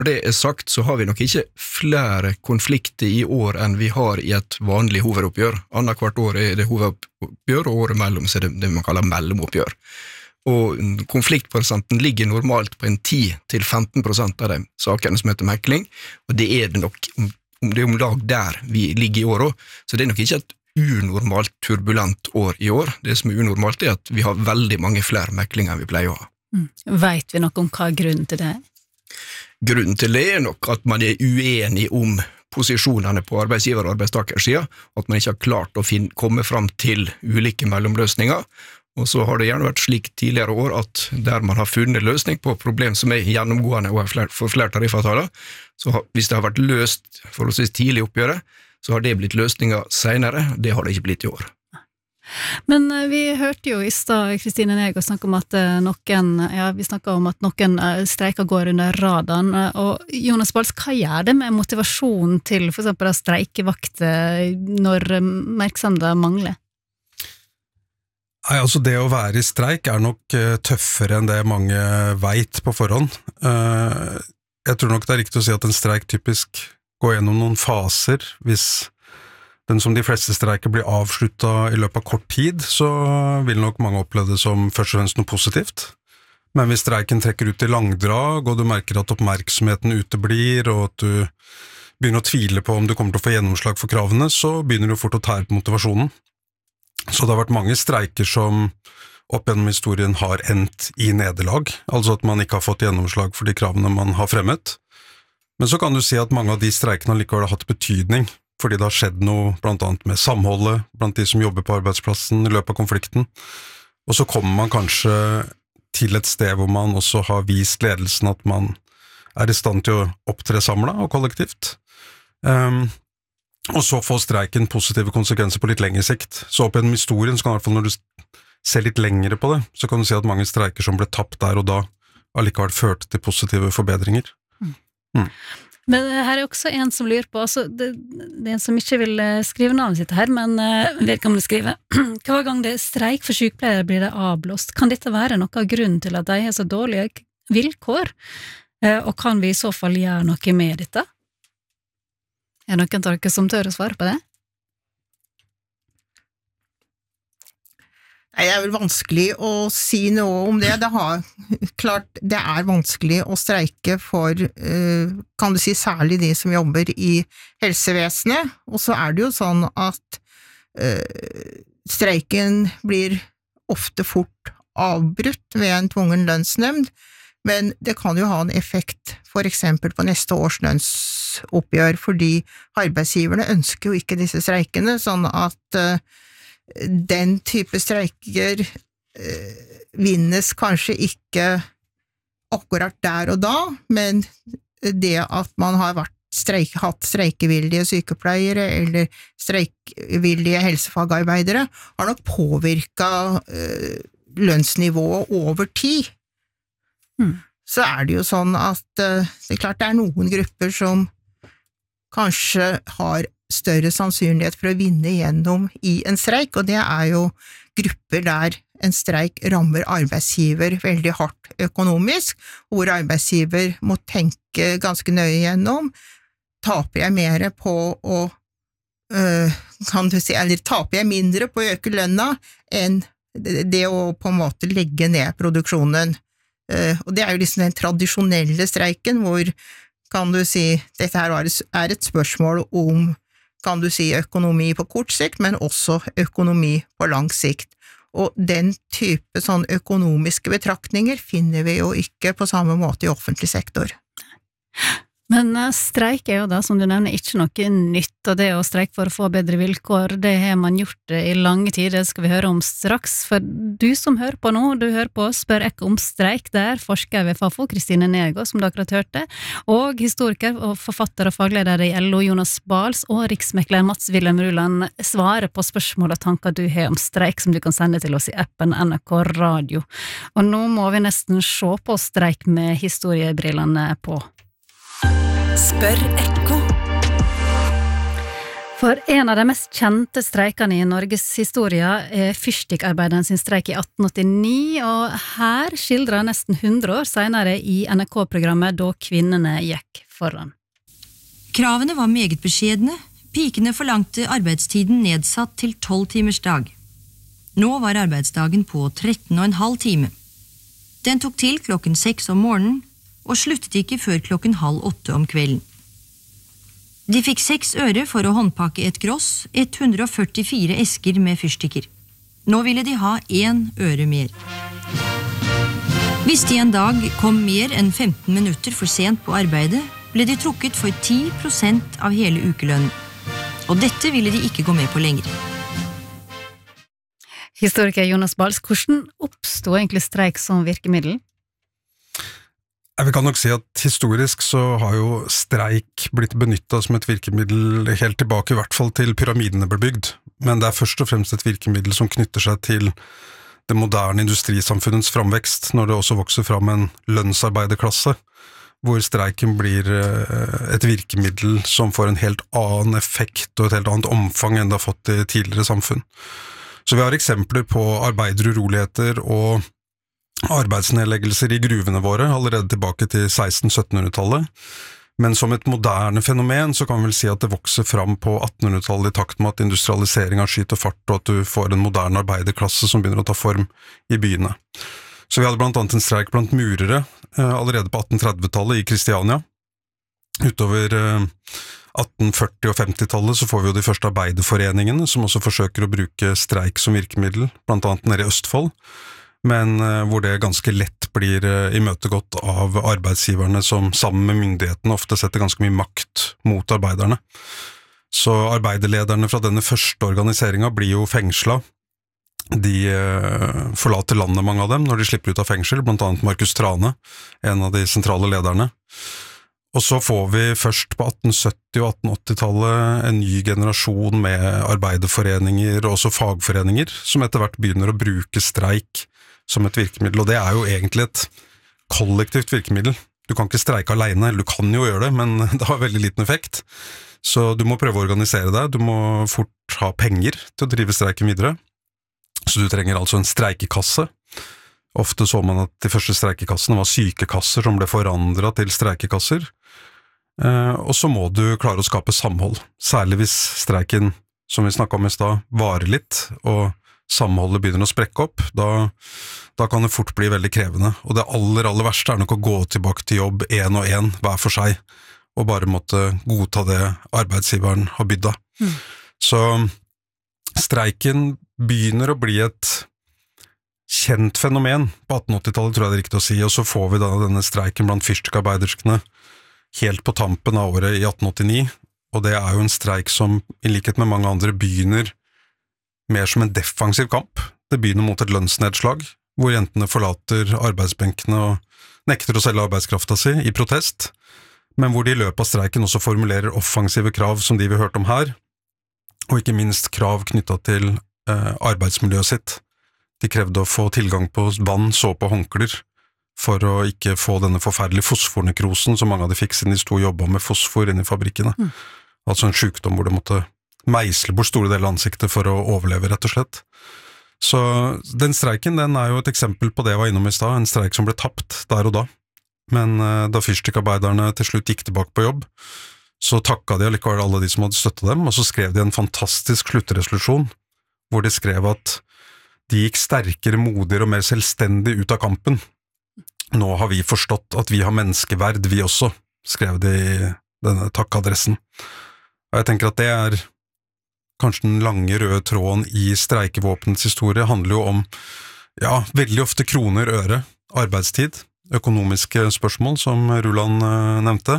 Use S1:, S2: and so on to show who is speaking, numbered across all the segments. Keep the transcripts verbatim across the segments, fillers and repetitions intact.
S1: Når det er sagt, så har vi nok ikke flere konflikter i år enn vi har i et vanlig hovedoppgjør. Annet hvert år er det hovedoppgjør, og året mellom så er det det man kaller mellomoppgjør. Og konfliktprosenten ligger normalt på en ti til femten prosent av de sakene som heter mekling, og det er det nok, om det er om lag der vi ligger i år også, så det er nok ikke et unormalt turbulent år i år. Det som er unormalt er at vi har veldig mange flere meklinger enn vi pleier å ha.
S2: Mm. Vet vi noe om hva grunnen til det er?
S1: Grunnen til det er nok at man er uenig om posisjonene på arbeidsgiver- og arbeidstakersiden, at man ikke har klart å finne, komme fram til ulike mellomløsninger. Og så har det gjerne vært slik tidligere år at der man har funnet løsning på problem som er gjennomgående og for flere tariffavtaler, så har, hvis det har vært løst forholdsvis tidlig i oppgjøret, så har det blitt løsninger senere. Det har det ikke blitt i år.
S2: Men vi hørte jo i stad Kristine Negård snakke om at noen, ja, vi snakket om at noen streiker går under radaren, og Jonas Bals, hva gjør det med motivasjonen til for eksempel streikevakter når merksamhet mangler?
S3: Nei, altså det å være i streik er nok uh, tøffere enn det mange vet på forhånd. Uh, jeg tror nok det er riktig å si at en streik typisk går gjennom noen faser. Hvis den som de fleste streiker blir avsluttet i løpet av kort tid, så vil nok mange oppleve det som først og fremst noe positivt. Men hvis streiken trekker ut i langdrag, og du merker at oppmerksomheten uteblir, og at du begynner å tvile på om du kommer til å få gjennomslag for kravene, så begynner du fort å tære på motivasjonen. Så det har vært mange streiker som opp gjennom historien har endt i nederlag, altså at man ikke har fått gjennomslag for de kravene man har fremmet. Men så kan du si at mange av de streikene likevel har hatt betydning, fordi det har skjedd noe blant annet med samholdet blant de som jobber på arbeidsplassen i løpet av konflikten. Og så kommer man kanskje til et sted hvor man også har vist ledelsen at man er i stand til å opptre samlet og kollektivt. Um, Og så får streiken positive konsekvenser på litt lengre sikt. Så opp gjennom historien, så kan i hvert fall når du ser litt lengre på det, så kan du si at mange streiker som ble tapt der og da, allikevel førte til positive forbedringer.
S2: Mm.
S3: Mm.
S2: Men her er også en som lurer på, altså det, det er en som ikke vil skrive navnet sitt her, men uh, vedkommende skrive. Hver gang det er streik for sykepleiere blir det avblåst. Kan dette være noe av grunnen til at de har så dårlige vilkår? Uh, og kan vi i så fall gjøre noe med dette? Er det noen av dere som tør å svare på det?
S4: Nei, det er vel vanskelig å si noe om det. Det, har, klart, det er vanskelig å streike for, kan du si, særlig de som jobber i helsevesenet. Og så er det jo sånn at streiken blir ofte fort avbrutt ved en tvungen lønnsnemnd, men det kan jo ha en effekt for eksempel på neste års lønnsoppgjør, fordi arbeidsgiverne ønsker jo ikke disse streikene, sånn at uh, den type streiker uh, vinnes kanskje ikke akkurat der og da, men det at man har vært streik, hatt streikevillige sykepleiere eller streikevillige helsefagarbeidere har nok påvirket uh, lønnsnivået over tid. Hmm. Så er det jo sånn at uh, det er klart det er noen grupper som kanskje har større sannsynlighet for å vinne gjennom i en streik, og det er jo grupper der en streik rammer arbeidsgiver veldig hardt økonomisk, hvor arbeidsgiver må tenke ganske nøye gjennom, taper jeg mer på å, uh, kan du si, eller taper jeg mindre på å øke lønna enn det å på en måte legge ned produksjonen. Uh, og det er jo liksom den tradisjonelle streiken, hvor, kan du si, dette her er et spørsmål om, kan du si, økonomi på kort sikt, men også økonomi på lang sikt. Og den type sånn økonomiske betraktninger finner vi jo ikke på samme måte i offentlig sektor.
S2: Men streik er jo da, som du nevner, ikke noe nytt, og det å streike for å få bedre vilkår, det har man gjort i lange tider, det skal vi høre om straks. For du som hører på nå, du hører på Spør ikke om streik, der forsker ved Fafo, Kristine Negård, som dere har hørt det, og historiker og forfatter og fagleder i L O, Jonas Bals, og riksmekler Mats Wilhelm Ruland svarer på spørsmål og tanker du har om streik, som du kan sende til oss i appen N R K Radio. Og nå må vi nesten se på streik med historiebrillene på.
S5: Spør Ekko.
S2: For en av de mest kjente streikene i Norges historie er fyrstikkarbeideren sin streik i atten åttini, og her skildrer nesten hundre år senere i N R K-programmet Da kvinnene gikk foran.
S5: Kravene var meget beskjedne. Pikene forlangte arbeidstiden nedsatt til tolv timers dag. Nå var arbeidsdagen på tretten og en halv time. Den tok til klokken seks om morgenen, og sluttet ikke før klokken halv åtte om kvelden. De fikk seks øre for å håndpakke et gross, hundre og førtifire esker med fyrstikker. Nå ville de ha én øre mer. Hvis de en dag kom mer enn femten minutter for sent på arbeidet, ble de trukket for ti prosent av hele ukelønnen. Og dette ville de ikke gå med på lenger.
S2: Historiker Jonas Bals, hvordan oppstod egentlig streik som virkemiddel?
S3: Vi kan nok si at historisk så har jo streik blitt benyttet som et virkemiddel helt tilbake, i hvert fall til pyramidene ble bygd. Men det er først og fremst et virkemiddel som knytter seg til det moderne industrisamfunnets framvekst, når det også vokser fram en lønnsarbeiderklasse, hvor streiken blir et virkemiddel som får en helt annen effekt og et helt annet omfang enn det har fått i tidligere samfunn. Så vi har eksempler på arbeideruroligheter og arbeidsnedleggelser i gruvene våre allerede tilbake til seksten-syttenhundretallet, men som et moderne fenomen så kan vi vel si at det vokser fram på attenhundretallet i takt med at industrialiseringen skyter fart og at du får en moderne arbeiderklasse som begynner å ta form i byene. Så vi hadde blant annet en streik blant murere allerede på atten-trettitallet i Kristiania. Utover atten førti- og femtitallet så får vi jo de første arbeiderforeningene som også forsøker å bruke streik som virkemiddel, blant annet nede i Østfold, men hvor det ganske lett blir imøtegått av arbeidsgiverne som sammen med myndighetene ofte setter ganske mye makt mot arbeiderne. Så arbeiderlederne fra denne første organiseringen blir jo fengslet. De forlater landet, mange av dem, når de slipper ut av fengsel, blant annet Markus Trane, en av de sentrale lederne. Og så får vi først på atten sytti- og atten åtti-tallet en ny generasjon med arbeiderforeninger og også fagforeninger, som etter hvert begynner å bruke streik som et virkemiddel, og det er jo egentlig et kollektivt virkemiddel. Du kan ikke streike alene, eller du kan jo gjøre det, men det har veldig liten effekt. Så du må prøve å organisere deg, du må fort ha penger til å drive streiken videre. Så du trenger altså en streikekasse. Ofte så man at de første streikekassene var sykekasser som ble forandret til streikekasser. Og så må du klare å skape samhold, særlig hvis streiken, som vi snakket om i stad, varer litt, og samholdet begynner å sprekke opp, da, da kan det fort bli veldig krevende. Og det aller, aller verste er nok å gå tilbake til jobb en og en, hver for seg, og bare måtte godta det arbeidsgiveren har bydd av. Mm. Så streiken begynner å bli et kjent fenomen på atten åtti-tallet, tror jeg det er riktig å si, og så får vi da denne streiken blant fyrstikarbeiderskene helt på tampen av året i atten åttini, og det er jo en streik som, i likhet med mange andre, begynner mer som en defensiv kamp. Det begynner mot et lønnsnedslag, hvor jentene forlater arbeidsbenkene og nekter å selge arbeidskrafta si i protest, men hvor de i løpet av streiken også formulerer offensive krav som de vi hørte om her, og ikke minst krav knyttet til eh, arbeidsmiljøet sitt. De krevde å få tilgang på vann, såpe og håndklær, for å ikke få denne forferdelige fosfornekrosen som mange av de fikk siden de sto og jobbet med fosfor inne i fabrikkene. Mm. Altså en sykdom hvor det måtte meisle bort store deler av ansiktet for å overleve, rett og slett. Så den streiken, den er jo et eksempel på det jeg var innom i stad, en streik som ble tapt der og da. Men da fyrstikkarbeiderne til slutt gikk tilbake på jobb, så takket de allikevel alle de som hadde støttet dem, og så skrev de en fantastisk sluttresolusjon, hvor de skrev at de gikk sterkere, modigere og mer selvstendig ut av kampen. Nå har vi forstått at vi har menneskeverd, vi også, skrev de i denne takkadressen. Og jeg tenker at det er kanskje den lange røde tråden i streikevåpenets historie, handler jo om, ja, veldig ofte kroner, øre, arbeidstid, økonomiske spørsmål, som Ruland nevnte,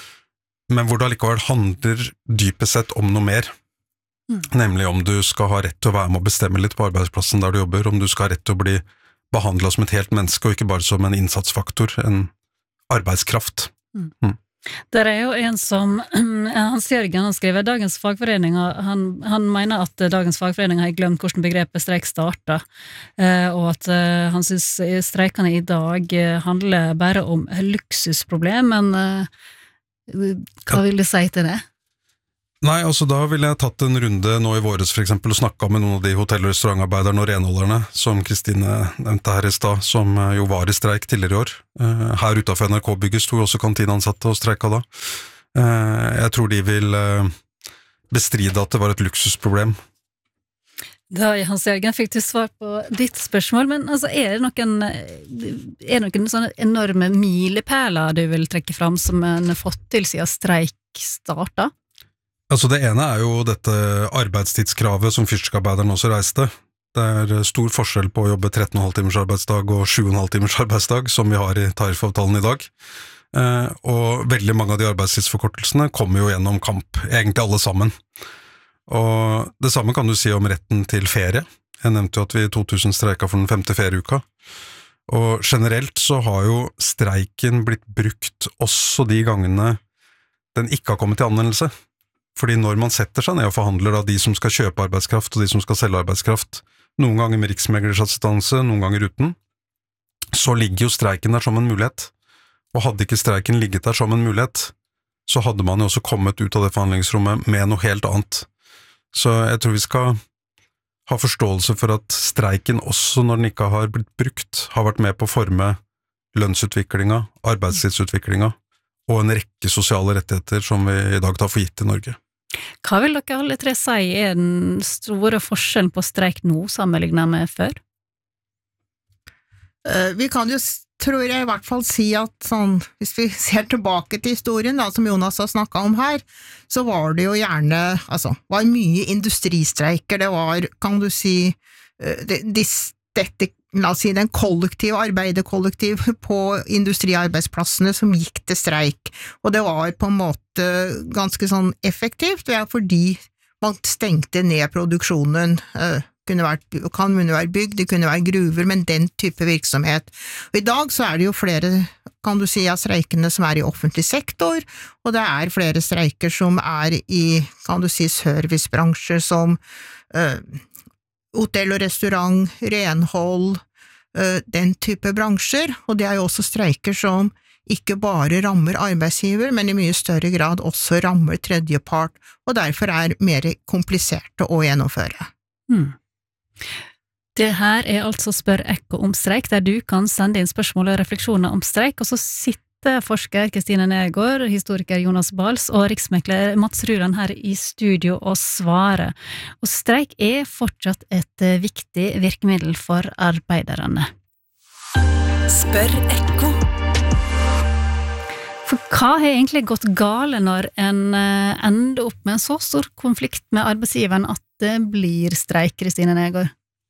S3: men hvor det allikevel handler dypest sett om noe mer. Mm. Nemlig om du skal ha rett til å være med å bestemme litt på arbeidsplassen der du jobber, om du skal ha rett til å bli behandlet som et helt menneske, og ikke bare som en innsatsfaktor, en arbeidskraft. Mm. Mm.
S2: Der er jo en som, Hans Jørgen, han skriver, dagens fagforeninger, han, han mener at dagens fagforeninger har glemt hvordan begrepet streik startet, og at han synes streikene i dag handler bare om luksusproblem, men hva vil du si til det?
S3: Nei, altså da ville jeg tatt en runde nå i våres for eksempel, og snakket med noen av de hotell- og restaurantarbeiderne og renholderne, som Kristine nevnte her i stad, som jo var i streik tidligere i år. Her utenfor N R K-bygget sto jo også kantinansatte og streika da. Jeg tror de vil bestride at det var et luksusproblem.
S2: Da, Hans Jørgen, fikk du svar på ditt spørsmål, men altså, er det noen, er det noen sånne enorme milepæler du vil trekke fram som en fått til siden streik startet?
S3: Altså det ene er jo dette arbeidstidskravet som fyrstikkarbeiderne også reiste. Det er stor forskjell på å jobbe tretten komma fem timers arbeidsdag og sju komma fem timers arbeidsdag, som vi har i tariffavtalen i dag. Eh, og veldig mange av de arbeidstidsforkortelsene kommer jo gjennom kamp, egentlig alle sammen. Og det samme kan du si om retten til ferie. Jeg nevnte jo at vi i to tusen streika for den femte ferieuka. Og generelt så har jo streiken blitt brukt også de gangene den ikke har kommet til anvendelse. Fordi når man setter seg ned og forhandler av de som skal kjøpe arbeidskraft og de som skal selge arbeidskraft, noen ganger med riksmeglersatsistanse, noen ganger uten, så ligger jo streiken der som en mulighet. Og hadde ikke streiken ligget der som en mulighet, så hadde man jo også kommet ut av det forhandlingsrommet med noe helt annet. Så jeg tror vi skal ha forståelse for at streiken også når den ikke har blitt brukt, har vært med på å forme lønnsutviklinga, arbeidstidsutviklinga, og en rekke sosiale rettigheter som vi i dag tar for gitt i Norge.
S2: Hva vil dere alle tre si er den store forskjellen på streik nå sammenlignet med før?
S4: Vi kan jo, tror jeg i hvert fall si at sånn, hvis vi ser tilbake til historien da, som Jonas har snakket om her, så var det jo gjerne, altså, var mye industristreiker, det var, kan du si, det, dette la oss si, den kollektive arbeiderkollektiv på industriarbeidsplassene som gikk til streik, og det var på en måte ganske sånn effektivt, det er fordi man stengte ned produksjonen, det kunne vært, kan være bygd, det kunne være gruver, men den type virksomhet. Og i dag så er det jo flere, kan du si, av streikene som er i offentlig sektor, og det er flere streiker som er i, kan du si, servicebransjer som øh, hotell og restaurant, renhold, den type bransjer, og det er jo også streiker som ikke bare rammer arbeidsgiver, men i mye større grad også rammer tredjepart, og derfor er mer kompliserte å gjennomføre.
S2: Hmm. Det her er altså Spør Ekko om streik, der du kan sende inn spørsmål og refleksjoner om streik, og så sitter forsker Kristine Nergård, historiker Jonas Bals og riksmekler Mats Ruland her i studio og svarer. Og streik er fortsatt et viktig virkemiddel for arbeiderne. Spør Ekko. For hva har egentlig gått gale når en ender opp med en så stor konflikt med arbeidsgiveren at det blir streik, Kristine Nergård?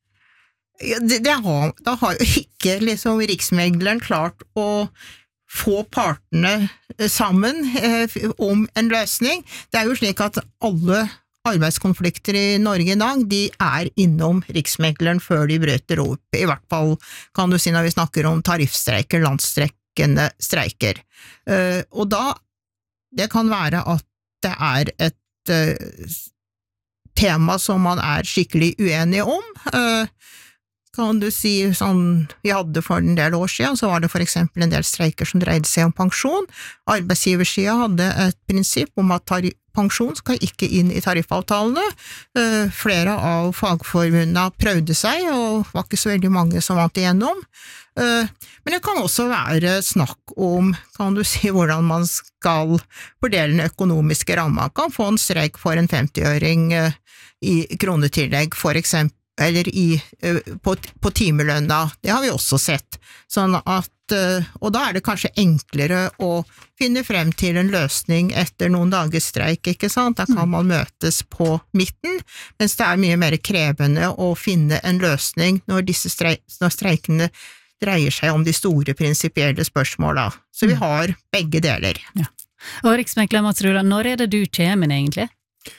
S4: Ja, det, det har, da har jo ikke liksom riksmegleren klart å få partene sammen eh, om en løsning. Det er jo slik at alle arbeidskonflikter i Norge i dag, de er innom riksmegleren før de brøter opp, i hvert fall kan du si når vi snakker om tariffstreiker, landstrekkende streiker. Eh, og da, det kan være at det er et eh, tema som man er skikkelig uenig om, eh, kan du si, sånn, vi hadde for en del år siden, så var det for eksempel en del streiker som dreide seg om pensjon. Arbeidsgiversiden hadde et prinsipp om at pensjon skal ikke inn i tariffavtalene. Uh, flere av fagforbundene prøvde seg, og var ikke så veldig mange som vant igjennom. Uh, men det kan også være snakk om, kan du si, hvordan man skal fordele den økonomiske ramma. Kan få en streik for en femtiøring uh, i kronetillegg, for eksempel, eller i, på, på timelønna, det har vi også sett. Sånn at, og da er det kanskje enklere å finne frem til en løsning etter noen dagers streik, ikke sant? Da kan man møtes på midten, mens det er mye mer krevende å finne en løsning når disse streik, når streikene dreier seg om de store prinsipielle spørsmålene. Så vi har begge deler.
S2: Ja. Og riksmekler Mats Ruland, når er det du kommer inn egentlig?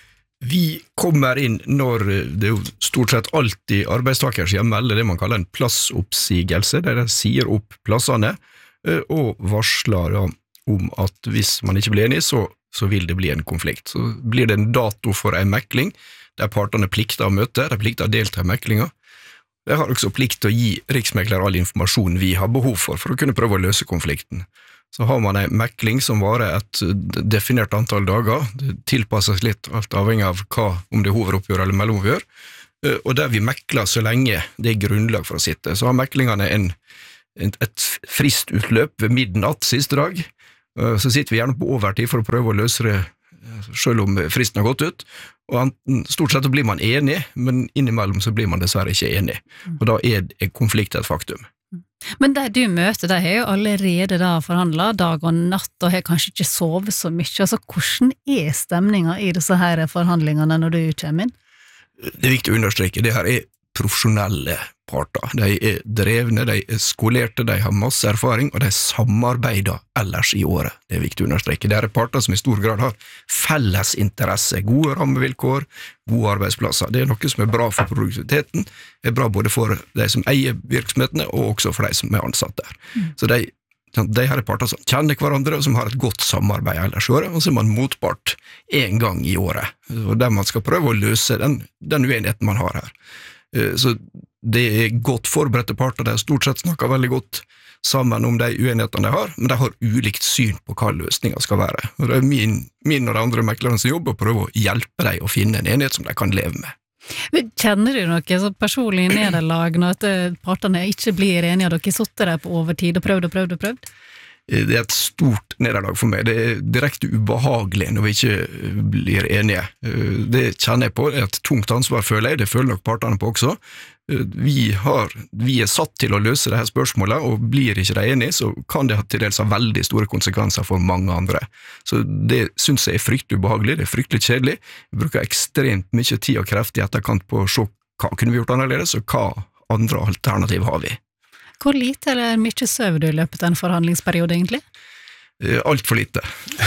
S1: Vi kommer inn når det er jo stort sett alltid arbeidstaker som melder det man kaller en plassoppsigelse, der de sier opp plassene og varsler om at hvis man ikke blir enig, så, så vil det bli en konflikt. Så blir det en dato for en mekling, der partene plikter å møte, de plikter å delta i meklinga. De har også plikt til å gi riksmekler all informasjon vi har behov for, for å kunne prøve å løse konflikten. så har man en mekling som varer et definert antall dager, det tilpasses litt alt avhengig av hva, om det er hovedoppgjør eller mellomoppgjør, og der vi mekler så lenge det er grunnlag for å sitte. Så har meklingene en, en, et fristutløp ved midnatt siste dag, så sitter vi gjerne på overtid for å prøve å løse det selv om fristen har gått ut, og stort sett blir man enig, men innimellom så blir man dessverre ikke enig, og da er konflikt et faktum.
S2: Men de du møter, de har jo allerede da forhandlet dag og natt, og har kanskje ikke sovet så mye, altså hvordan er stemningen i disse her forhandlingene når du kommer inn?
S1: Det er viktig å understreke, det her er profesjonelle parter, de er drevne, de er skolerte, de har masse erfaring, og de samarbeider ellers i året, det er viktig å understreke. Det er parter som i stor grad har felles interesse, gode rammevilkår, gode arbeidsplasser. Det er noe som er bra for produktiviteten, det er bra både for de som eier virksomhetene, og også for de som er ansatt der. Mm. Så de, de her er parter som kjenner hverandre, og som har et godt samarbeid ellers i året, og så er man motpart en gang i året, og der man skal prøve å løse den, den uenigheten man har her. Så det er godt forberedte parter, de har stort sett snakket veldig godt sammen om de uenighetene de har, men de har ulikt syn på hva løsningen skal være. Og det er min, min og de andre meklernes jobb å prøve å hjelpe dem å finne en enighet som de kan leve med.
S2: Kjenner du noe så personlig nederlag når at partene ikke blir enige, og dere sitter der på overtid og prøvd og prøvd og prøvd?
S1: Det er et stort nederlag for meg. Det er direkte ubehagelig når vi ikke blir enige. Det kjenner jeg på, det er et tungt ansvar, føler jeg. Det føler nok partene på også. Vi, har, vi er satt til å løse dette spørsmålet, og blir ikke de enige, så kan det ha til dels ha veldig store konsekvenser for mange andre. Så det synes jeg er fryktelig ubehagelig, det er fryktelig kjedelig. Vi bruker ekstremt mye tid og kreft i etterkant på å se hva kunne vi gjort annerledes, og hva andre alternativ har vi.
S2: Hvor lite eller mye søv du i løpet av en forhandlingsperiode, egentlig?
S1: Alt for lite.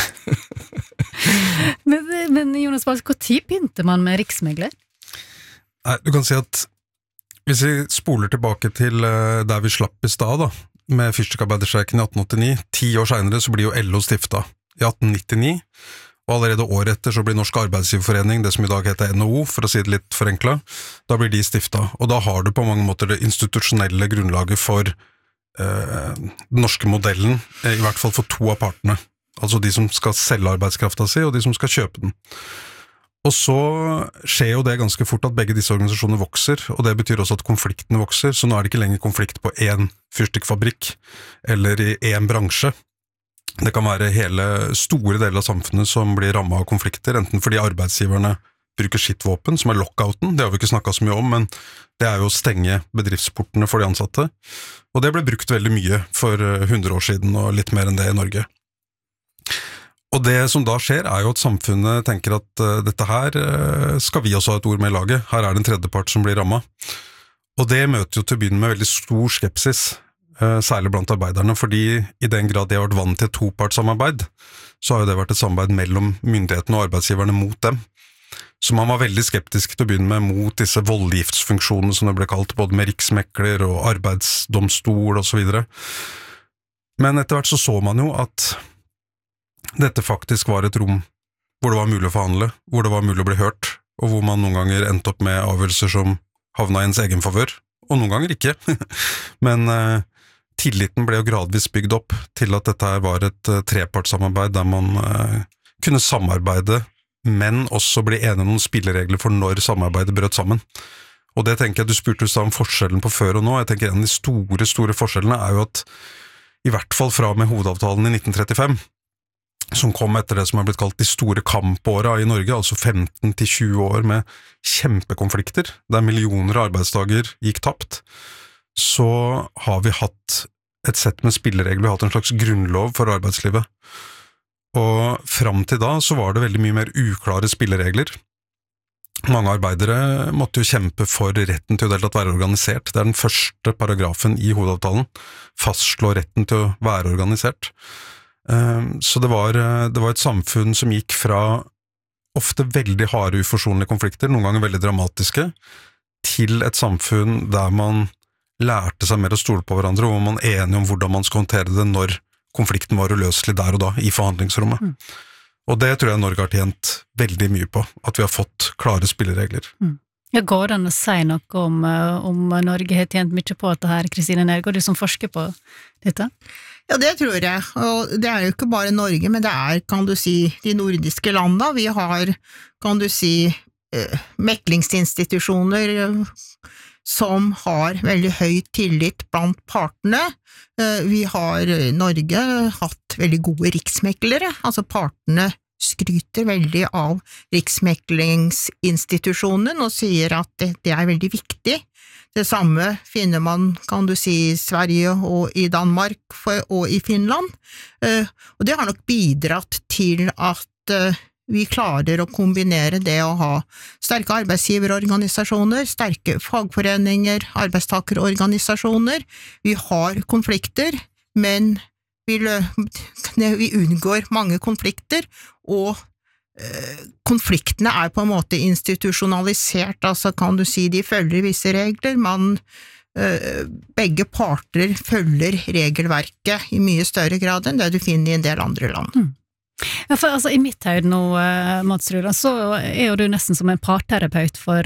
S2: men, men Jonas Bals, hvor tid begynte man med riksmegler?
S3: Nei, du kan si at hvis vi spoler tilbake til der vi slapp i stad, da, med fyrstikkarbeiderstreiken i atten åttini, ti år senere så blir jo L O stifta i atten nittini, og allerede året etter så blir Norsk Arbeidsgiverforening, det som i dag heter N H O, for å si det litt forenklet, da blir de stifta, og da har du på mange måter det institusjonelle grunnlaget for eh, den norske modellen, i hvert fall for to av partene, altså de som skal selge arbeidskrafta si, og de som skal kjøpe den. Og så skjer jo det ganske fort at begge disse organisasjonene vokser, og det betyr også at konfliktene vokser, så nå er det ikke lenger konflikt på én fyrstikkfabrikk, eller i én bransje. Det kan være hele store deler av samfunnet som blir rammet av konflikter, enten fordi arbeidsgiverne bruker sitt våpen, som er lockouten, det har vi ikke snakket så mye om, men det er jo å stenge bedriftsportene for de ansatte, og det ble brukt veldig mye for hundre år siden, og litt mer enn det i Norge. Og det som da skjer er jo at samfunnet tenker at uh, dette her uh, skal vi også ha et ord med i laget, her er det en tredjepart som blir rammet. Og det møter jo til å begynne med veldig stor skepsis, særlig blant arbeiderne, fordi i den grad de har vært vant til et topartssamarbeid, så har jo det vært et samarbeid mellom myndighetene og arbeidsgiverne mot dem. Så man var veldig skeptisk til å begynne med mot disse voldgiftsfunksjonene som det ble kalt, både med riksmekler og arbeidsdomstol og så videre. Men etter hvert så så man jo at dette faktisk var et rom hvor det var mulig å forhandle, hvor det var mulig å bli hørt, og hvor man noen ganger endte opp med avgjørelser som havna i ens egen favør, og noen ganger ikke. Men uh, tilliten ble jo gradvis bygd opp til at dette var et uh, trepartssamarbeid der man uh, kunne samarbeide, men også bli enige om noen spilleregler for når samarbeidet brøt sammen. Og det tenker jeg, du spurte om forskjellen på før og nå, jeg tenker en av de store, store forskjellene er jo at i hvert fall fra med hovedavtalen i nitten trettifem, som kom etter det som er blitt kalt de store kampåra i Norge, altså femten til tjue år med kjempekonflikter, der millioner av arbeidsdager gikk tapt, så har vi hatt et sett med spilleregler, vi har hatt en slags grunnlov for arbeidslivet. Og fram til da så var det veldig mye mer uklare spilleregler. Mange arbeidere måtte jo kjempe for retten til å deltatt være organisert. Det er den første paragrafen i hovedavtalen, fastslår retten til å være organisert. Så det var, det var et samfunn som gikk fra ofte veldig harde, uforsonlige konflikter, noen ganger veldig dramatiske, til et samfunn der man lærte seg mer å stole på hverandre, og hvor man er enige om hvordan man skal håndtere det når konflikten var uløselig der og da, i forhandlingsrommet. Mm. Og det tror jeg Norge har tjent veldig mye på, at vi har fått klare spilleregler.
S2: Mm. Ja, går det an å si noe om, om Norge har tjent mye på dette her, Kristine Nergård, du som forsker på dette?
S4: Ja, det tror jeg, og det er jo ikke bare Norge, men det er, kan du si, de nordiske landene. Vi har, kan du si, eh, meklingsinstitusjoner eh, som har veldig høy tillit blant partene. Eh, vi har i Norge hatt veldig gode riksmeklere, altså partene skryter veldig av riksmeklingsinstitusjonen og sier at det, det er veldig viktig. Det samme finner man, kan du si, i Sverige og i Danmark for, og i Finland, uh, og det har nok bidratt til at uh, vi klarer å kombinere det å ha sterke arbeidsgiverorganisasjoner, sterke fagforeninger, arbeidstakerorganisasjoner. Vi har konflikter, men vi, lø, vi unngår mange konflikter, og konfliktene er på en måte institusjonalisert, altså kan du si de følger visse regler, man begge parter følger regelverket i mye større grad enn det du finner i en del andre land.
S2: Mm. Ja, for altså, i mitt høyde nå, Mats Ruland, så er jo du nesten som en parterapeut for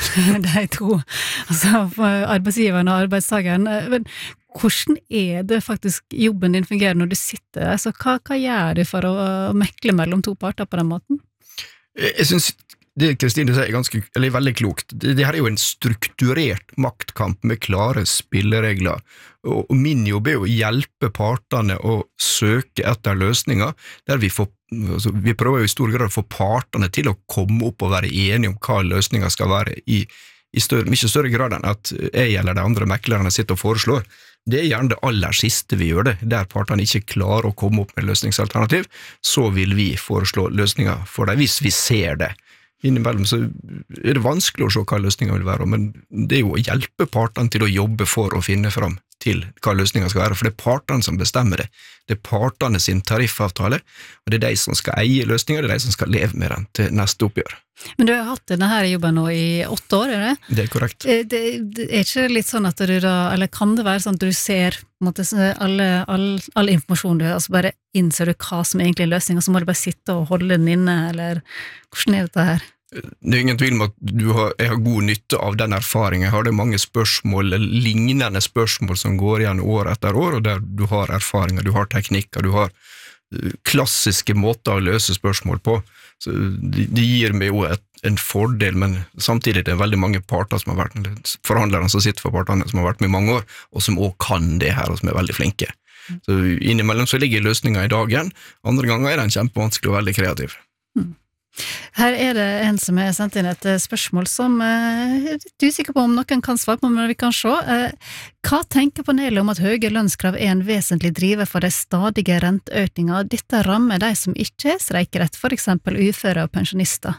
S2: de to, altså for arbeidsgiveren og arbeidstageren. Men hvordan er det faktisk jobben din fungerer når du sitter? Altså, hva, hva gjør du for å mekle mellom to parter på den måten?
S1: Jeg synes det Kristine sier er ganske, eller veldig klokt. Det, det her er jo en strukturert maktkamp med klare spilleregler, og, og min jobb er å hjelpe partene å søke etter løsninger, der vi får, altså, vi prøver jo i stor grad å få partene til å komme opp og være enige om hva løsninger skal være i, i større, mye større grad enn at jeg eller de andre meklerne sitter og foreslår. Det er gjerne det aller siste vi gjør det, der partene ikke klarer å komme opp med løsningsalternativ, så vil vi foreslå løsninger for dem hvis vi ser det. Innimellom så er det vanskelig å se hva løsninger vil være, men det er jo å hjelpe partene til å jobbe for å finne fram til hva løsninger skal være, for det er partene som bestemmer det. Det er partene sin tariffavtale, og det er de som skal eie løsninger, det er de som skal leve med den til neste oppgjør.
S2: Men du har hatt denne her jobben nå i åtte år, er det?
S1: Det er korrekt.
S2: Det, det er ikke litt sånn at du da, eller kan det være sånn at du ser måtte, alle, all, all informasjon du har, altså bare innser du hva som egentlig er løsningen, så må du bare sitte og holde den inne, eller hvordan er dette her?
S1: Det er ingen tvil om at du har, jeg har god nytte av den erfaringen. Jeg har det mange spørsmål, lignende spørsmål som går igjen år etter år, og der du har erfaringer, du har teknikker, du har klassiske måter å løse spørsmål på. Så det de gir meg jo et, en fordel, men samtidig er det veldig mange parter som har vært, forhandlerne som sitter for partene, som har vært med i mange år, og som også kan det her, og som er veldig flinke. Så innimellom så ligger løsninger i dagen, andre ganger er den kjempevanskelig og veldig kreativ.
S2: Mm. Her er det en som har sendt inn et spørsmål som jeg er litt usikker på om noen kan svare på, men vi kan se. Hva tenker panelet om at høye lønnskrav er en vesentlig driver for de stadige renteøkninger? Dette rammer de som ikke er streikerett, for eksempel uføre og pensjonister.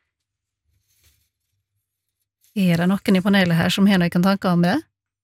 S2: Er det noen i panelet her som har noen tanker om det?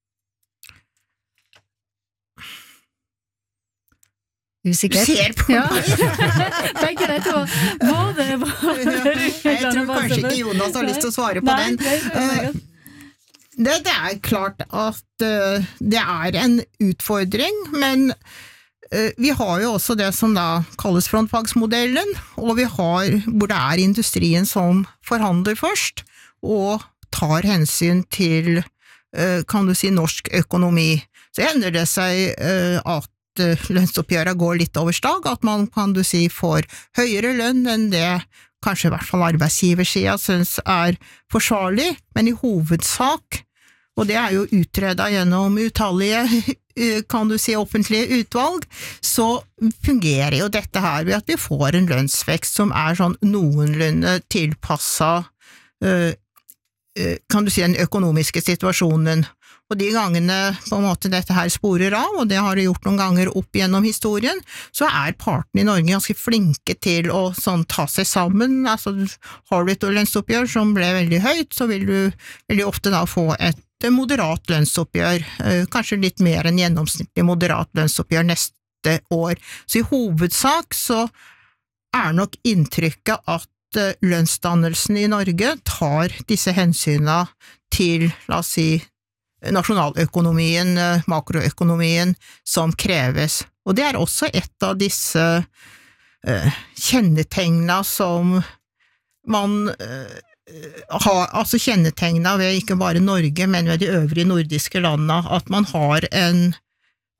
S2: Usikker.
S4: Du ser på
S2: ja. Tenker jeg på både, både
S4: Jeg tror kanskje ikke Jonas har lyst til å svare på
S2: Nei,
S4: den. Det, det er klart at uh, det er en utfordring, men uh, vi har jo også det som da kalles frontfagsmodellen, og vi har, hvor det er industrien som forhandler først, og tar hensyn til, uh, kan du si, norsk økonomi. Så hender det seg uh, at lønnsoppgjøret går litt over stag, at man, kan du si, får høyere lønn enn det kanskje i hvert fall arbeidsgiversiden synes er forsvarlig, men i hovedsak, og det er jo utredet gjennom utallige, kan du si, offentlige utvalg, så fungerer jo dette her ved at vi får en lønnsvekst som er sånn noenlunde tilpasset, kan du si, den økonomiske situasjonen. Og de gangene på en måte dette her sporer av, og det har det gjort noen ganger opp gjennom historien, så er partene i Norge ganske flinke til å sånn ta seg sammen. Altså, har du et lønnsoppgjør som ble veldig høyt, så vil du veldig ofte da få et moderat lønnsoppgjør, kanskje litt mer enn gjennomsnittlig moderat lønnsoppgjør neste år. Så i hovedsak så er nok inntrykket at lønnsdannelsen i Norge tar disse hensynene til, la oss si, nasjonaløkonomien, makroøkonomien som kreves. Og det er også et av disse uh, kjennetegnene som man uh, har, altså kjennetegnene ved ikke bare Norge, men ved de øvrige nordiske landene, at man har en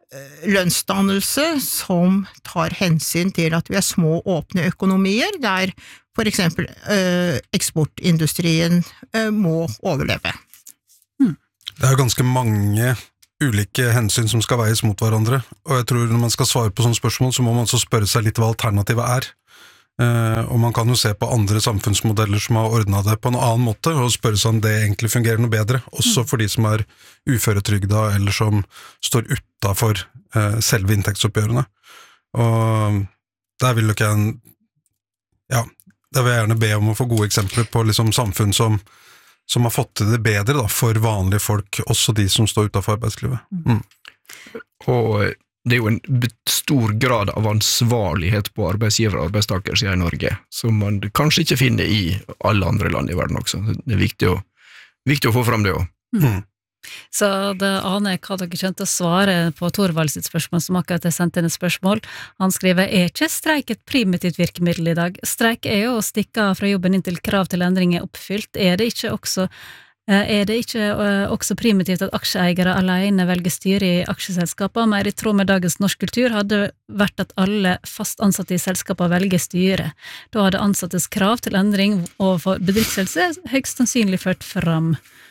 S4: lønnsdannelse som tar hensyn til at vi er små åpne økonomier, der for eksempel eh, eksportindustrien eh, må overleve.
S3: Det er jo ganske mange ulike hensyn som skal veies mot hverandre, og jeg tror når man skal svare på sånne spørsmål, så må man også spørre seg litt hva alternativet er. Uh, og man kan jo se på andre samfunnsmodeller som har ordnet det på en annen måte, og spørre seg om det egentlig fungerer noe bedre, også for de som er uføretrygda, eller som står utenfor uh, selve inntektsoppgjørene. Og der vil jo ikke en, ja, der vil jeg gjerne be om å få gode eksempler på liksom samfunn som, som har fått til det bedre da, for vanlige folk, også de som står utenfor arbeidslivet. Mm.
S1: Og det er jo en stor grad av ansvarlighet på arbeidsgiver og arbeidstakersiden i Norge, som man kanskje ikke finner i alle andre land i verden også. Det er viktig å, viktig å få fram det også.
S2: Mm. Så det aner jeg hva dere kjente å svare på Torvald sitt spørsmål, som akkurat er sendt inn et spørsmål. Han skriver, er ikke streik et primitivt virkemiddel i dag? Streik er jo å stikke fra jobben inntil krav til endring er oppfylt. Er det ikke også Er det ikke også primitivt at aksjeeiere alene velger styre i aksjeselskaper, mer i tråd med dagens norsk kultur hadde vært at alle fast ansatte i selskaper velger styre. Da hadde ansattes krav til endring overfor bedriftsledelse høyst sannsynlig ført fram.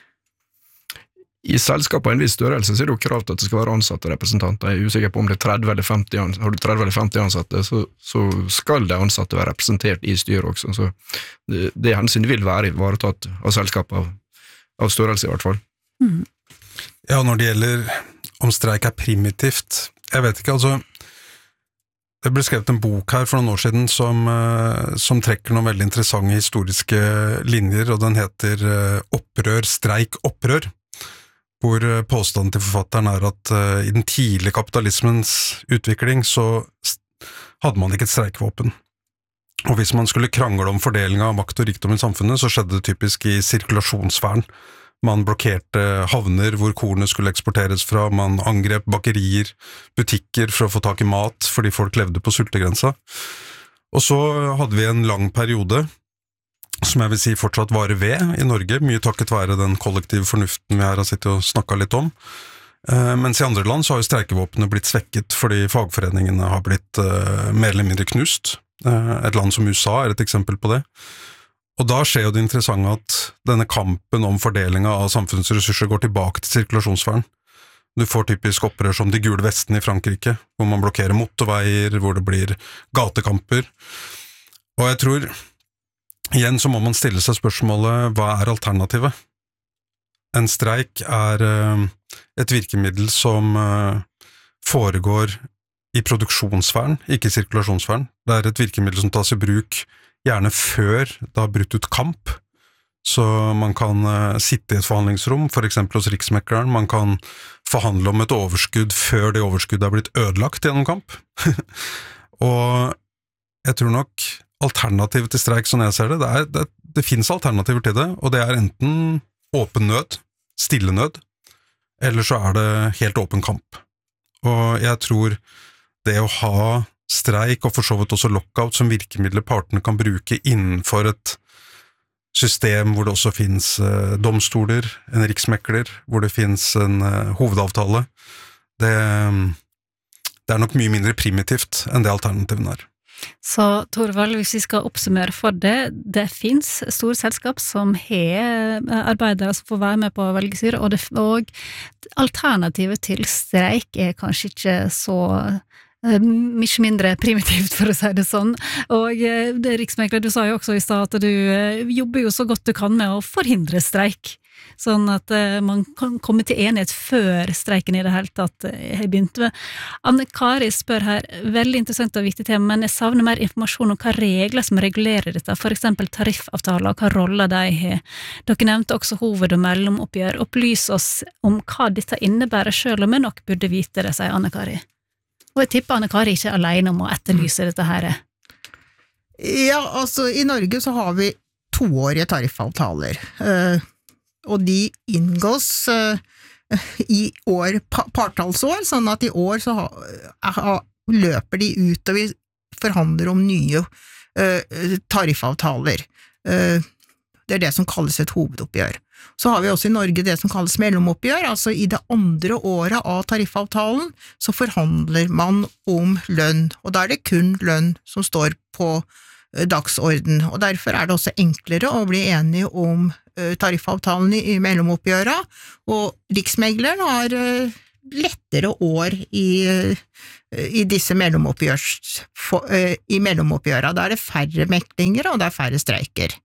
S1: I selskaper av en viss størrelse så er det jo krav til at det skal være ansatte representanter. Jeg er usikker på om det er tretti eller femti ansatte. Har du tretti eller femti ansatte, så, så skal de ansatte være representert i styret også. Så det, det hensyn vil være ivaretatt av selskaper av av størrelse i hvert fall.
S2: Mm.
S3: Ja, når det gjelder om streik er primitivt, jeg vet ikke, altså det ble skrevet en bok her for noen år siden som, som trekker noen veldig interessante historiske linjer, og den heter Opprør, streik, opprør, hvor påstanden til forfatteren er at i den tidlige kapitalismens utvikling så hadde man ikke et streikvåpen. Og hvis man skulle krangle om fordeling av makt og rikdom i samfunnet, så skjedde det typisk i sirkulasjonssfæren. Man blokkerte havner hvor kornet skulle eksporteres fra, man angrep bakerier, butikker for å få tak i mat, fordi folk levde på sultegrensa. Og så hadde vi en lang periode, som jeg vil si fortsatt varer ved i Norge, mye takket være den kollektive fornuften vi her har sittet og snakket litt om. Mens i andre land så har jo streikevåpene blitt svekket, fordi fagforeningene har blitt mer eller mindre knust. Et land som U S A er et eksempel på det. Og da skjer jo det interessante at denne kampen om fordelinga av samfunnsressurser går tilbake til sirkulasjonssfæren. Du får typisk opprør som de gule vestene i Frankrike, hvor man blokkerer motorveier, hvor det blir gatekamper. Og jeg tror, igjen så må man stille seg spørsmålet, hva er alternativet? En streik er et virkemiddel som foregår i produksjonssfæren, ikke i sirkulasjonssfæren. Det er et virkemiddel som tas i bruk gjerne før det har brutt ut kamp, så man kan uh, sitte i et forhandlingsrom, for eksempel hos riksmekleren, man kan forhandle om et overskudd før det overskuddet er blitt ødelagt gjennom kamp. Og jeg tror nok alternativet til streik, sånn jeg ser det, det, er, det, det finnes alternativer til det, og det er enten åpen nød, stille nød, eller så er det helt åpen kamp. Og jeg tror det å ha streik, og for så vidt også lockout, som virkemidler partene kan bruke innenfor et system hvor det også finnes eh, domstoler, en riksmekler, hvor det finnes en eh, hovedavtale, det, det er nok mye mindre primitivt enn det alternativen er.
S2: Så Torvald, hvis vi skal oppsummere for det, det finnes store selskap som har arbeidere som får være med på å velge styre, og, det, og alternativet til streik er kanskje ikke så mye mindre primitivt, for å si det sånn. Og det riksmekler, du sa jo også i stad at du jobber jo så godt du kan med å forhindre streik, sånn at man kan komme til enighet før streiken i det hele tatt har begynt med. Anne-Kari spør her, veldig interessant og viktig tema, men jeg savner mer informasjon om hva regler som regulerer dette, for eksempel tariffavtaler, og hva roller de har. Dere nevnte også hoved- og mellomoppgjør. Opplys oss om hva dette innebærer, selv om vi nok burde vite det, sier Anne-Kari. Og jeg tipper Anne-Kari ikke er alene om å etterlyse dette her.
S4: Ja, altså i Norge så har vi toårige tariffavtaler, uh, og de inngås uh, i år, pa partallsår, sånn at i år så ha, ha, løper de ut, og vi forhandler om nye uh, tariffavtaler. Uh, det er det som kalles et hovedoppgjør. Så har vi også i Norge det som kalles mellomoppgjør, altså i det andre året av tariffavtalen så forhandler man om lønn, og da er det kun lønn som står på dagsorden, og derfor er det også enklere å bli enige om tariffavtalen i mellomoppgjøra, og riksmegleren har lettere år i, i disse mellomoppgjørs, i mellomoppgjøra. Da er det færre meklinger, og det er færre streiker.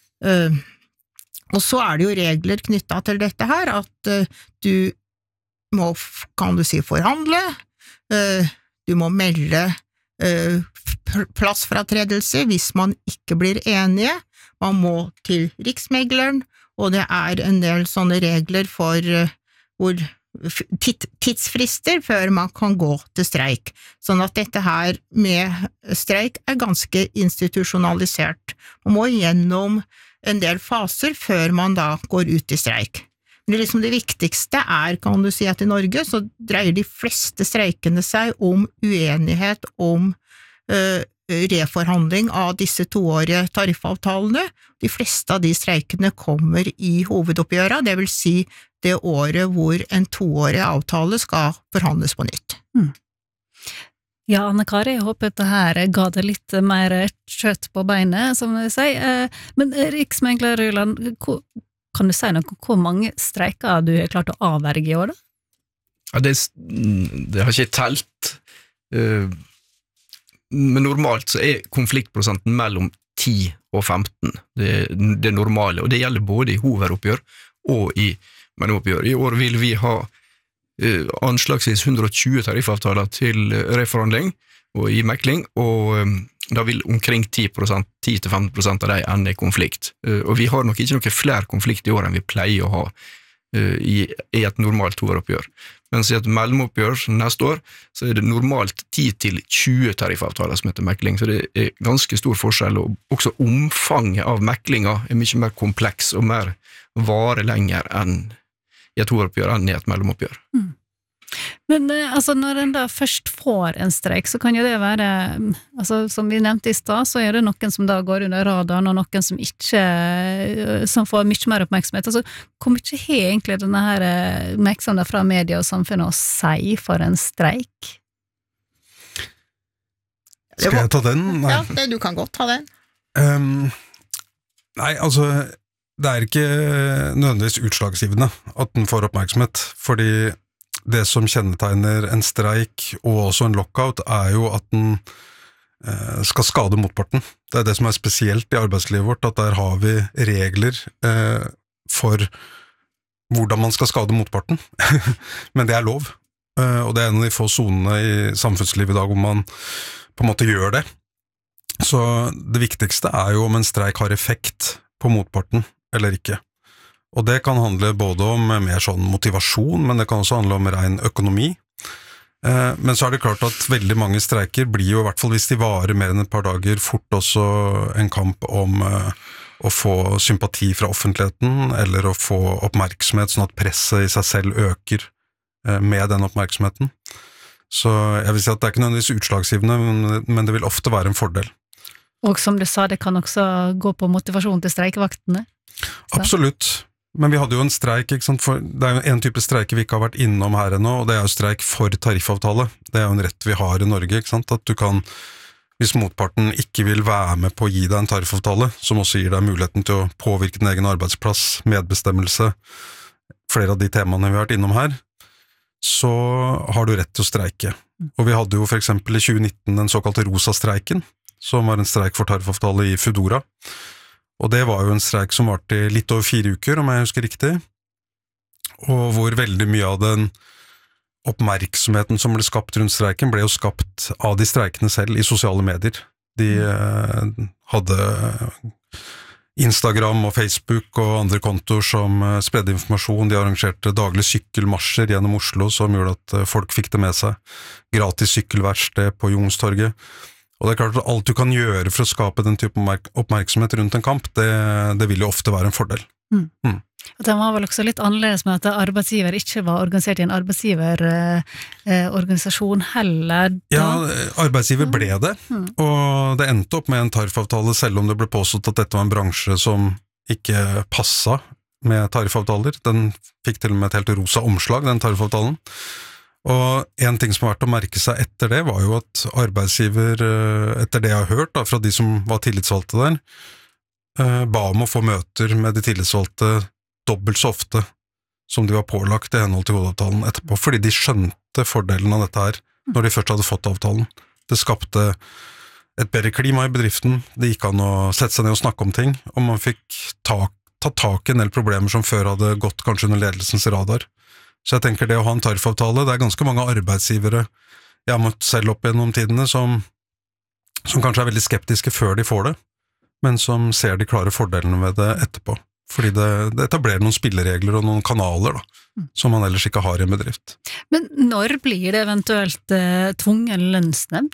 S4: Og så er det jo regler knyttet til dette her, at du må, kan du si, forhandle, du må melde plassfratredelse hvis man ikke blir enige, man må til riksmegleren, og det er en del sånne regler for hvor tidsfrister før man kan gå til streik, sånn at dette her med streik er ganske institusjonalisert. Man må gjennom en del faser før man da går ut i streik. Men det, liksom det viktigste er, kan du si, at i Norge så dreier de fleste streikene seg om uenighet om uh, reforhandling av disse toårige tariffavtalene. De fleste av de streikene kommer i hovedoppgjøret, det vil si det året hvor en toårig avtale skal forhandles på nytt.
S2: Mm. Ja, Anne-Kari, jeg håper dette her ga det litt mer kjøtt på beinet, som jeg sier. Men riksmegler Ryland, kan du si noe om hvor mange streiker du har klart å avverge i år, da?
S1: Ja, det, det har ikke telt. Men normalt så er konfliktprosenten mellom ti og femten. Det, det normale, og det gjelder både i hovedoppgjør og i mellomoppgjør. I år vil vi ha Uh, anslagsvis hundre og tjue tariffavtaler til reforhandling og i mekling, og um, da vil omkring ti prosent, ti til femten prosent av de ende i konflikt. Uh, og vi har nok ikke noe flere konflikt i år enn vi pleier å ha uh, i, i et normalt hovedoppgjør. Mens i et mellomoppgjør neste år, så er det normalt ti til tjue tariffavtaler som heter mekling, så det er ganske stor forskjell, og også omfanget av meklinga er mye mer kompleks og mer varer lenger enn i et hovedoppgjør enn i et mellomoppgjør.
S2: Mm. Men altså, når en da først får en streik, så kan jo det være, altså, som vi nevnte i stad, så er det noen som da går under radaren, og noen som ikke, som får mye mer oppmerksomhet. Altså, hvor mye har egentlig denne her oppmerksomheten fra media og samfunnet å si for en streik?
S3: Skal jeg ta den? Nei.
S4: Ja, det, du kan godt ta den.
S3: Um, nei, altså... Det er ikke nødvendigvis utslagsgivende at den får oppmerksomhet, fordi det som kjennetegner en streik og også en lockout er jo at den eh, skal skade motparten. Det er det som er spesielt i arbeidslivet vårt, at der har vi regler eh, for hvordan man skal skade motparten, men det er lov, eh, og det er en av de få zonene i samfunnslivet i dag hvor man på en måte gjør det. Så det viktigste er jo om en streik har effekt på motparten, eller ikke. Og det kan handle både om mer sånn motivasjon, men det kan også handle om ren økonomi. Eh, men så er det klart at veldig mange streiker blir jo, i hvert fall hvis de varer mer enn et par dager, fort også en kamp om eh, å få sympati fra offentligheten, eller å få oppmerksomhet, sånn at presset i seg selv øker eh, med den oppmerksomheten. Så jeg vil si at det er ikke nødvendigvis utslagsgivende, men, men det vil ofte være en fordel.
S2: Og som du sa, det kan også gå på motivasjon til streikevaktene?
S3: Absolutt, men vi hadde jo en streik, ikke sant? For det er jo en type streike vi ikke har vært innom her ennå, og det er jo streik for tariffavtale. Det er jo en rett vi har i Norge, ikke sant? At du kan, hvis motparten ikke vil være med på å gi deg en tariffavtale, som også gir deg muligheten til å påvirke din egen arbeidsplass, medbestemmelse, flere av de temaene vi har vært innom her, så har du rett til å streike. Og vi hadde jo for eksempel i tjue nitten den såkalte rosa-streiken, som var en streik for tariffavtale i Foodora. Og det var jo en streik som varte i litt over fire uker, om jeg husker riktig, og hvor veldig mye av den oppmerksomheten som ble skapt rundt streiken, ble jo skapt av de streikene selv i sosiale medier. De eh, hadde Instagram og Facebook og andre kontoer som eh, spredde informasjon, de arrangerte daglige sykkelmarsjer gjennom Oslo, som gjorde at eh, folk fikk det med seg, gratis sykkelverksted på Youngstorget. Og det er klart at alt du kan gjøre for å skape den type oppmerksomhet rundt en kamp, det, det vil jo ofte være en fordel.
S2: Mm.
S3: Mm.
S2: Og den var vel også litt annerledes med at arbeidsgiver ikke var organisert i en arbeidsgiverorganisasjon eh, heller. Da.
S3: Ja, arbeidsgiver ble det, mm. og det endte opp med en tariffavtale, selv om det ble påstått at dette var en bransje som ikke passa med tariffavtaler. Den fikk til og med et helt rosa omslag, den tariffavtalen. Og en ting som har vært å merke seg etter det, var jo at arbeidsgiver, etter det jeg har hørt da, fra de som var tillitsvalgte der, ba om å få møter med de tillitsvalgte dobbelt så ofte som de var pålagt i henhold til hovedavtalen etterpå, fordi de skjønte fordelen av dette her når de først hadde fått avtalen. Det skapte et bedre klima i bedriften, det gikk an å sette seg ned og snakke om ting, og man fikk ta, ta tak i en del problemer som før hadde gått kanskje under ledelsens radar. Så jeg tenker det å ha en tariffavtale, det er ganske mange arbeidsgivere jeg har møtt selv opp gjennom tidene som, som kanskje er veldig skeptiske før de får det, men som ser de klare fordelene ved det etterpå. Fordi det, det etablerer noen spilleregler og noen kanaler da, som man ellers ikke har i en bedrift.
S2: Men når blir det eventuelt eh, tvungen lønnsnemnd?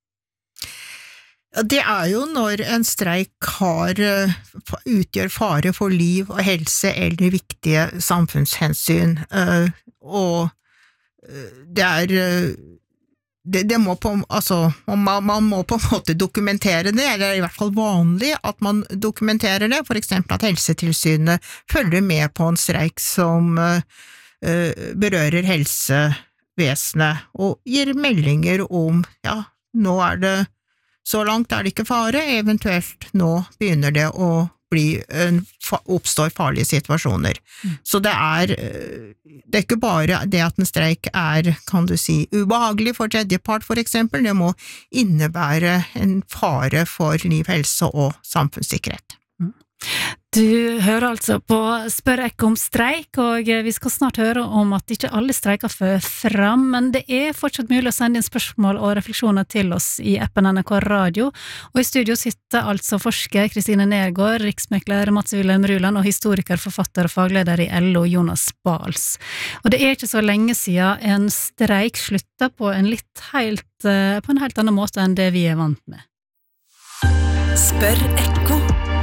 S4: Det er jo når en streik har, utgjør fare for liv og helse eller viktige samfunnshensyn, og det er det, det må på, altså, man, man må på en måte dokumentere det, eller i hvert fall vanlig at man dokumenterer det, for eksempel at Helsetilsynet følger med på en streik som berører helsevesenet, og gir meldinger om, ja, nå er det så langt er det ikke fare, eventuelt nå begynner det å bli, oppstår farlige situasjoner. Mm. Så det er, det er ikke bare det at en streik er, kan du si, ubehagelig for tredjepart for eksempel, det må innebære en fare for liv, helse og samfunnssikkerhet.
S2: Mm. Du hører altså på Spør Ekko om streik, og vi skal snart høre om at ikke alle streiker fører fram, men det er fortsatt mulig å sende inn spørsmål og refleksjoner til oss i appen N R K Radio, og i studio sitter altså forsker Kristine Nergård, riksmekler Mats Wilhelm Ruland og historiker, forfatter og fagleder i L O Jonas Bals. Og det er ikke så lenge siden en streik slutta på en litt helt, på en helt annen måte enn det vi er vant med. Spør Ekko.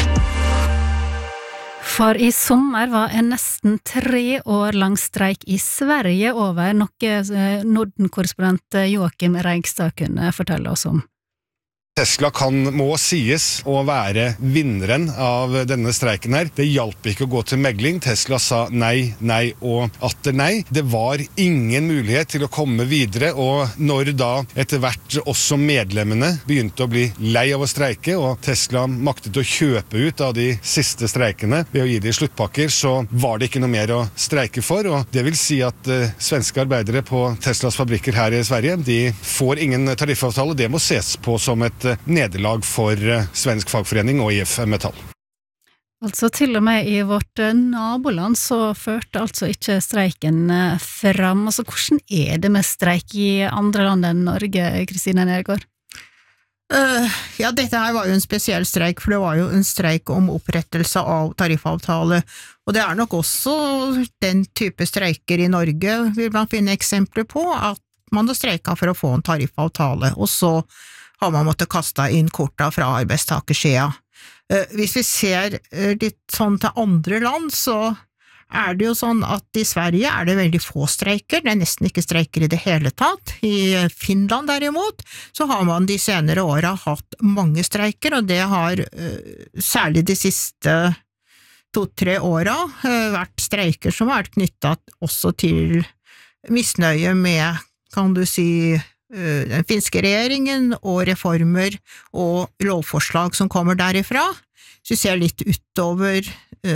S2: For i sommer var en nesten tre år lang streik i Sverige over, noe Norden-korrespondent Joakim Reigstad kunne fortelle oss om.
S6: Tesla kan, må sies å være vinneren av denne streiken her. Det hjalp ikke å gå til megling. Tesla sa nei, nei og atter nei. Det var ingen mulighet til å komme videre, og når da etter hvert også medlemmene begynte å bli lei av å streike, og Tesla maktet å kjøpe ut av de siste streikene ved å gi de sluttpakker, så var det ikke noe mer å streike for, og det vil si at uh, svenske arbeidere på Teslas fabrikker her i Sverige, de får ingen tariffavtale. Det må ses på som et nederlag for svensk fagforening og I F Metall.
S2: Altså til og med i vårt naboland så førte altså ikke streiken fram. Altså hvordan er det med streik i andre land enn Norge, Kristine Nergård?
S4: Uh, ja, dette her var jo en spesiell streik, for det var jo en streik om opprettelse av tariffavtale, og det er nok også den type streiker i Norge vil man finne eksempler på, at man har streiket for å få en tariffavtale, og så har man måttet kaste inn korta fra arbeidstakersida. Hvis vi ser litt sånn til andre land, så er det jo sånn at i Sverige er det veldig få streiker, det er nesten ikke streiker i det hele tatt. I Finland derimot, så har man de senere årene hatt mange streiker, og det har særlig de siste to-tre årene vært streiker som har vært knyttet også til misnøye med, kan du si, den finske regjeringen og reformer og lovforslag som kommer derifra. Så vi ser litt utover,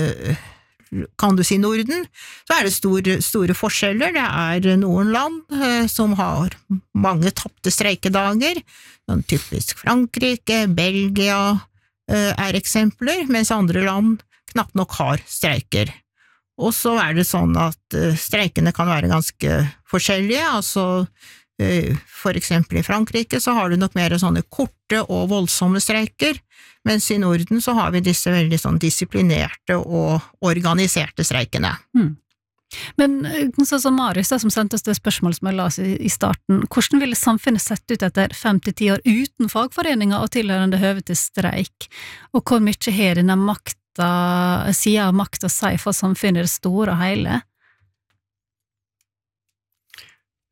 S4: kan du si, Norden, så er det store, store forskjeller. Det er noen land som har mange tappte streikedager, sånn typisk Frankrike, Belgia er eksempler, mens andre land knapt nok har streiker. Og så er det sånn at streikene kan være ganske forskjellige, altså for eksempel i Frankrike så har du nok mer sånne korte og voldsomme streiker, mens i Norden så har vi disse veldig sånn disiplinerte og organiserte streikene.
S2: Hmm. Men sånn som Marius da, som sendte oss det spørsmålet som jeg la oss i, i starten, hvordan ville samfunnet sett ut etter fem til ti år uten fagforeninger og tilhørende høve til streik? Og hvor mye har denne makta, siden av makt å si for samfunnet det store og hele?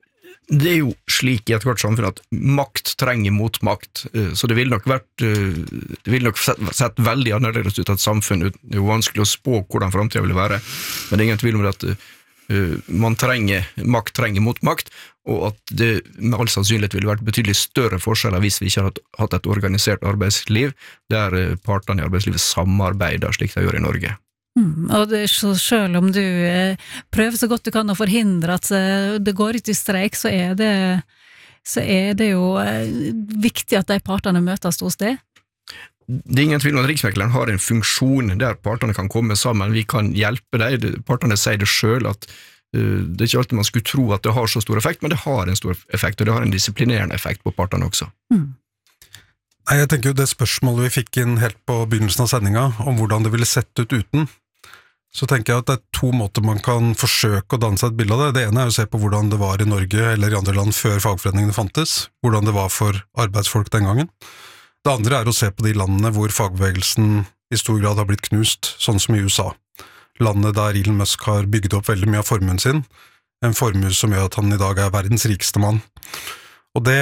S1: Det er jo slik i et hvert samfunn at makt trenger motmakt, så det vil nok vært, det vil nok sett, sett veldig annerledes ut av et samfunn. Det er jo vanskelig å spå hvordan fremtiden vil være, men det er ingen tvil om at man trenger, makt trenger motmakt, og at det med all sannsynlighet ville vært betydelig større forskjeller hvis vi ikke hadde hatt et organisert arbeidsliv, der partene i arbeidslivet samarbeider slik de gjør i Norge.
S2: Mm, og det, så selv om du eh, prøver så godt du kan å forhindre at eh, det går ut i streik, så er det, så er det jo eh, viktig at de partene møtes hos det.
S1: Det er ingen tvil om at Riksmekleren har en funksjon der partene kan komme sammen, vi kan hjelpe dem, partene sier det selv at uh, det er ikke alltid man skulle tro at det har så stor effekt, men det har en stor effekt, og det har en disiplinerende effekt på partene også.
S2: Mm.
S3: Nei, jeg tenker jo det spørsmålet vi fikk inn helt på begynnelsen av sendinga, om hvordan det ville sett ut uten, så tenker jeg at det er to måter man kan forsøke å danne seg et bilde av det. Det ene er å se på hvordan det var i Norge eller i andre land før fagforeningene fantes, hvordan det var for arbeidsfolk den gangen. Det andre er å se på de landene hvor fagbevegelsen i stor grad har blitt knust, sånn som i U S A. Landet der Elon Musk har bygget opp veldig mye av formuen sin, en formue som gjør at han i dag er verdens rikeste mann. Og det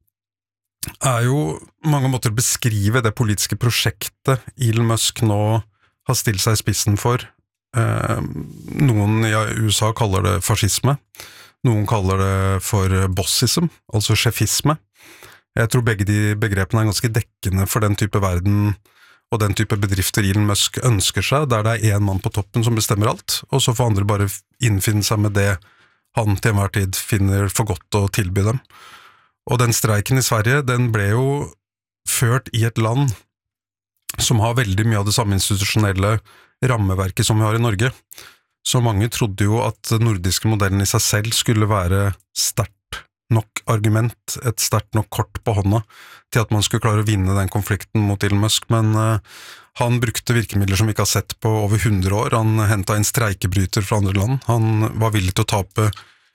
S3: er jo mange måter å beskrive det politiske prosjektet Elon Musk nå har stilt seg i spissen for. Eh, noen i U S A kaller det fascisme, noen kaller det for bossism, altså sjefisme. Jeg tror begge de begrepene er ganske dekkende for den type verden og den type bedrifter Elon Musk ønsker seg, der det er en mann på toppen som bestemmer alt, og så får andre bare innfinne seg med det han til enhver tid finner for godt å tilby dem. Og den streiken i Sverige, den ble jo ført i et land som har veldig mye av det samme institusjonelle rammeverket som vi har i Norge. Så mange trodde jo at den nordiske modellen i seg selv skulle være sterkt nok argument, et sterkt nok kort på hånda, til at man skulle klare å vinne den konflikten mot Elon Musk, men uh, han brukte virkemidler som vi ikke har sett på over hundre år. Han hentet inn streikebryter fra andre land. Han var villig til å tape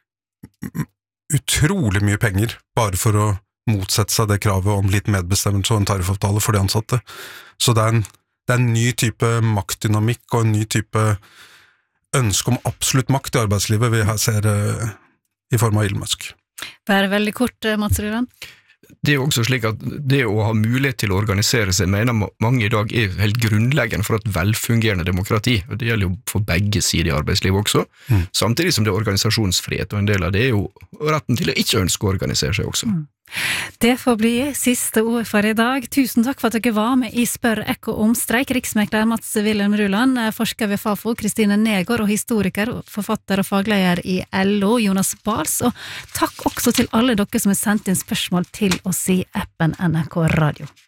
S3: utrolig mye penger bare for å motsette seg det kravet om litt medbestemmelse og en tariffavtale for de ansatte. Så det er en, det er en ny type maktdynamikk og en ny type ønske om absolutt makt i arbeidslivet vi her ser uh, i form av Elon Musk.
S2: Bare veldig kort, Mats Ruland.
S1: Det er jo også slik at det å ha mulighet til å organisere seg, mener mange i dag er helt grunnleggende for et velfungerende demokrati, og det gjelder jo for begge sider i arbeidslivet også, mm. samtidig som det er organisasjonsfrihet, og en del av det er jo retten til å ikke ønske å organisere seg også. Mm.
S2: Det får bli siste ord for i dag. Tusen takk for at dere var med i Spør Ekko om streik. Riksmekler Mats Wilhelm Ruland, forsker ved Fafo, Kristine Negård og historiker, forfatter og fagleder i L O, Jonas Bals, og takk også til alle dere som har sendt inn spørsmål til oss i appen N R K Radio.